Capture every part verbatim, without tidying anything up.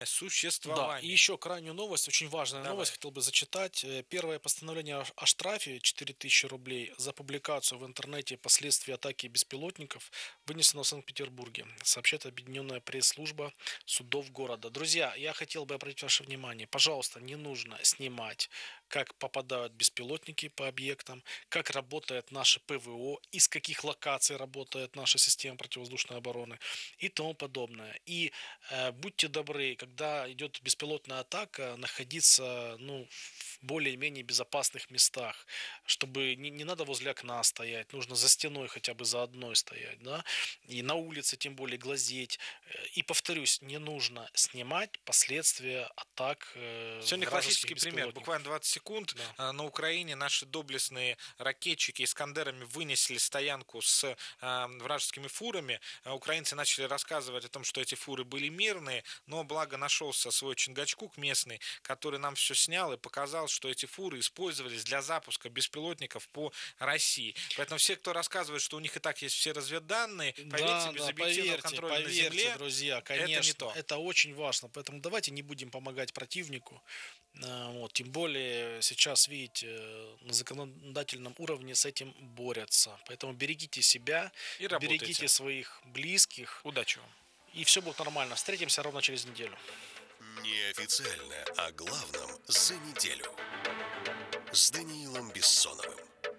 Да, и Существование. еще крайнюю новость, очень важная новость, Давай. хотел бы зачитать. Э, Первое постановление о о штрафе четыре тысячи рублей за публикацию в интернете последствий атаки беспилотников вынесено в Санкт-Петербурге, сообщает объединенная пресс-служба судов города. Друзья, я хотел бы обратить ваше внимание, пожалуйста, не нужно снимать, как попадают беспилотники по объектам, как работает наше ПВО, из каких локаций работает наша система противовоздушной обороны и тому подобное. И э, будьте добры, когда идет беспилотная атака, находиться, ну, в более-менее безопасных местах, чтобы не, не надо возле окна стоять, нужно за стеной хотя бы за одной стоять, да, и на улице тем более глазеть. Э, И повторюсь, не нужно снимать последствия атак э, Сегодня вражеских классический пример. беспилотников. Буквально двадцать секунд. Да. А, На Украине наши доблестные ракетчики «Искандерами» вынесли стоянку с а, вражескими фурами. А Украинцы начали рассказывать о том, что эти фуры были мирные, но благо нашелся свой Чингачгук местный, который нам все снял и показал, что эти фуры использовались для запуска беспилотников по России. Поэтому все, кто рассказывает, что у них и так есть все разведданные, поверьте, Да, без да, объективного поверьте, контроля на поверьте, земле друзья, это не конечно, то. это очень важно, поэтому давайте не будем помогать противнику, А, вот, тем более сейчас, видите, э, на законодательном уровне с этим борются, поэтому берегите себя, И берегите работайте. своих близких, Удачи вам. и все будет нормально, встретимся ровно через неделю. Неофициально о главном за неделю с Даниилом Бессоновым.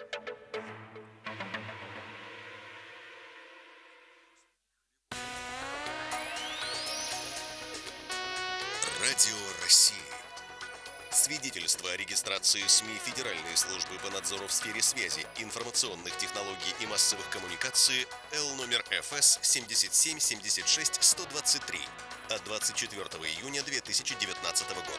Радио России. Свидетельство о регистрации СМИ Федеральной службы по надзору в сфере связи, информационных технологий и массовых коммуникаций Л номер Ф С семьдесят семь семьдесят шесть сто двадцать три от двадцать четвёртого июня две тысячи девятнадцатого года.